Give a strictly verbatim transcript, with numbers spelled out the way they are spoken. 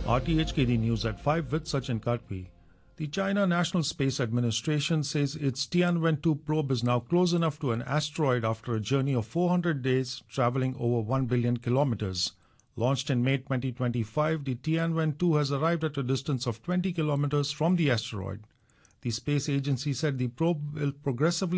R T H K D News at five with Sachin Karpi. The China National Space Administration says its Tianwen two probe is now close enough to an asteroid after a journey of four hundred days traveling over one billion kilometers. Launched in May twenty twenty-five, the Tianwen two has arrived at a distance of twenty kilometers from the asteroid. The space agency said the probe will progressively